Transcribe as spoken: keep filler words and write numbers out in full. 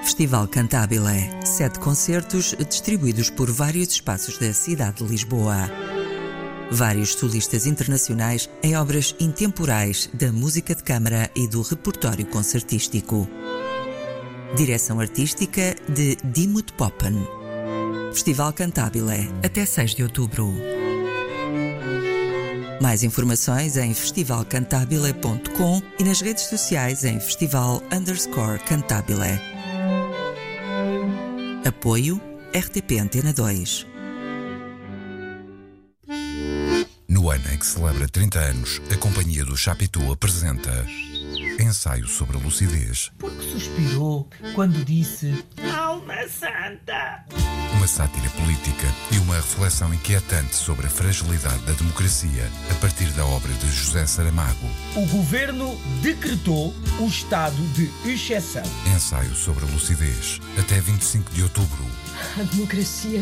Festival Cantabile. Sete concertos distribuídos por vários espaços da cidade de Lisboa. Vários solistas internacionais em obras intemporais da música de câmara e do repertório concertístico. Direção artística de Dimut Poppen. Festival Cantabile, até seis de outubro. Mais informações em festival cantabile ponto com e nas redes sociais em festival underscore cantabile. Apoio R T P Antena dois. No ano em que celebra trinta anos, a Companhia do Chapitão apresenta Ensaio sobre a Lucidez. Porque suspirou quando disse Alma Santa. Uma sátira política e uma reflexão inquietante sobre a fragilidade da democracia a partir da obra de José Saramago. O governo decretou o estado de exceção. Ensaio sobre a Lucidez. Até vinte e cinco de outubro. A democracia